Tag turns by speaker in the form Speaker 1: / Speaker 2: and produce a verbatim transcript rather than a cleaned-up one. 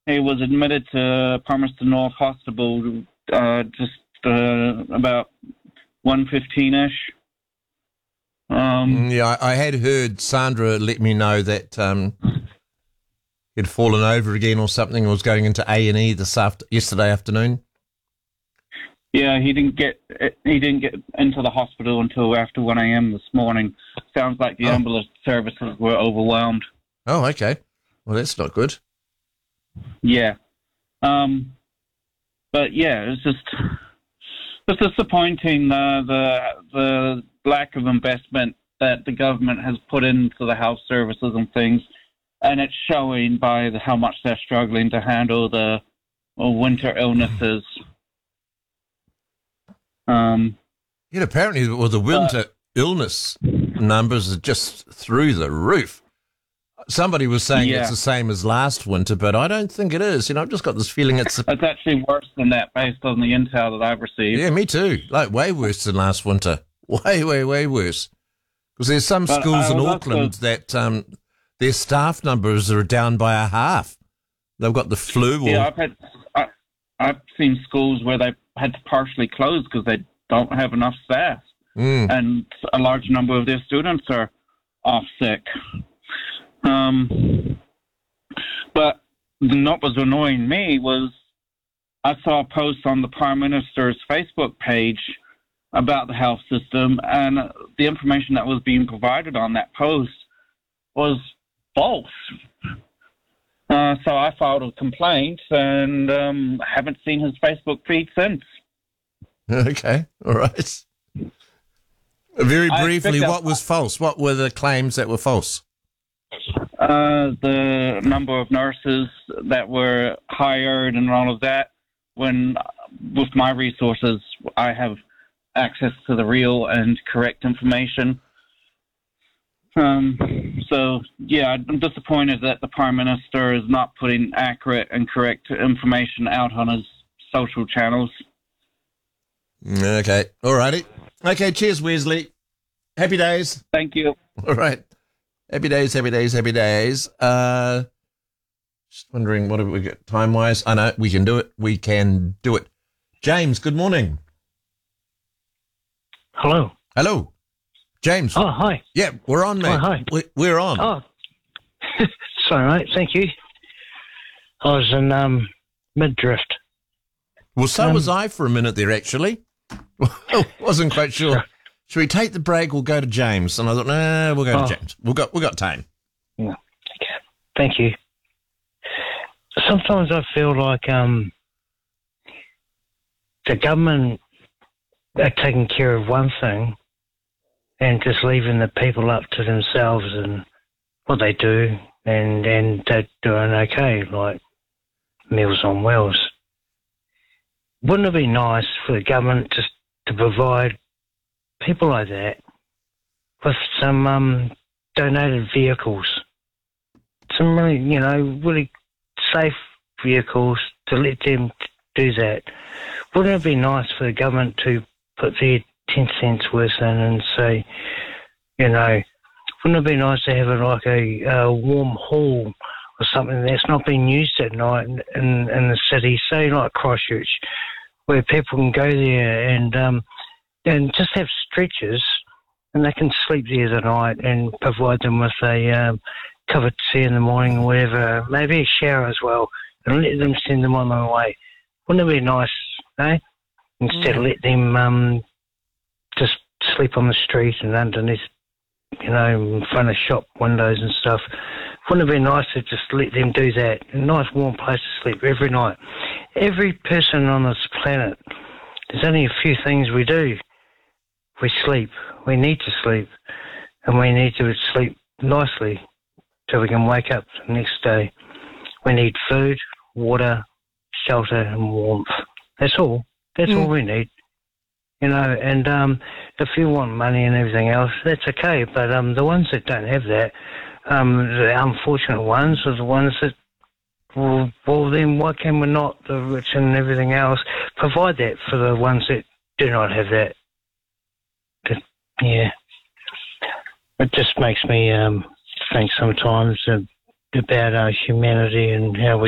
Speaker 1: he was admitted to Palmerston North Hospital uh, just uh, about one fifteen-ish. Um,
Speaker 2: yeah, I, I had heard Sandra let me know that um, he'd fallen over again or something, and was going into A and E this after yesterday afternoon.
Speaker 1: Yeah, he didn't get he didn't get into the hospital until after one a.m. this morning. Sounds like the
Speaker 2: oh.
Speaker 1: ambulance services were overwhelmed.
Speaker 2: Oh, okay. Well, that's not good.
Speaker 1: Yeah. Um, but yeah, it's just it's disappointing uh, the the lack of investment that the government has put into the health services and things, and it's showing by the, how much they're struggling to handle the uh, winter illnesses. Um,
Speaker 2: yeah, apparently, well, the winter uh, illness numbers are just through the roof. Somebody was saying
Speaker 1: yeah.
Speaker 2: it's the same as last winter, but I don't think it is. You know, I've just got this feeling it's... A...
Speaker 1: It's actually worse than that based on the intel that I've received.
Speaker 2: Yeah, me too. Like, way worse than last winter. Way, way, way worse. Because there's some but schools in Auckland also... that um, their staff numbers are down by a half. They've got the flu. Or...
Speaker 1: Yeah, I've, had, I, I've seen schools where they've had to partially close because they don't have enough staff.
Speaker 2: Mm.
Speaker 1: And a large number of their students are off sick. Um, but what was annoying me was I saw a post on the Prime Minister's Facebook page about the health system, and the information that was being provided on that post was false. Uh, so I filed a complaint and um, haven't seen his Facebook feed since.
Speaker 2: Okay, all right. Very briefly, what was false? What were the claims that were false?
Speaker 1: Uh, the number of nurses that were hired and all of that, when with my resources, I have access to the real and correct information. Um, so, yeah, I'm disappointed that the Prime Minister is not putting accurate and correct information out on his social channels.
Speaker 2: Okay, all righty. Okay, cheers, Wesley. Happy days.
Speaker 1: Thank you.
Speaker 2: All right. Happy days, happy days, happy days. Uh, just wondering, what have we got time-wise? I know, we can do it. We can do it. James, good morning.
Speaker 3: Hello.
Speaker 2: Hello. James.
Speaker 3: Oh, hi.
Speaker 2: Yeah, we're on, mate.
Speaker 3: Oh, hi.
Speaker 2: We, we're on.
Speaker 3: Oh, sorry, mate. Thank you. I was in um, mid-drift.
Speaker 2: Well, so
Speaker 3: um,
Speaker 2: was I for a minute there, actually. Wasn't quite sure. Should we take the break or go to James? And I thought, nah, we'll go to
Speaker 3: oh.
Speaker 2: James. We've got, we've got time.
Speaker 3: Yeah. Okay. Thank you. Sometimes I feel like um, the government are taking care of one thing and just leaving the people up to themselves and what they do, and, and they're doing okay, like Meals on Wheels. Wouldn't it be nice for the government just to provide people like that with some um, donated vehicles, some really, you know, really safe vehicles to let them do that? Wouldn't it be nice for the government to put their ten cents worth in and say, you know, wouldn't it be nice to have a, like a, a warm hall or something that's not being used at night in, in, in the city, say like Christchurch, where people can go there and um, and just have stretchers and they can sleep there the night and provide them with a um, cup of tea in the morning or whatever, maybe a shower as well, and let them send them on their way. Wouldn't it be nice, eh? Instead of let them um, just sleep on the street and underneath, you know, in front of shop windows and stuff. Wouldn't it be nice to just let them do that? A nice warm place to sleep every night. Every person on this planet, there's only a few things we do. We sleep. We need to sleep. And we need to sleep nicely so we can wake up the next day. We need food, water, shelter and warmth. That's all. That's mm. all we need. You know, and um, if you want money and everything else, that's okay. But um, the ones that don't have that, um, the unfortunate ones are the ones that, well, well, then why can we not, the rich and everything else, provide that for the ones that do not have that? But, yeah. It just makes me um, think sometimes about our humanity and how we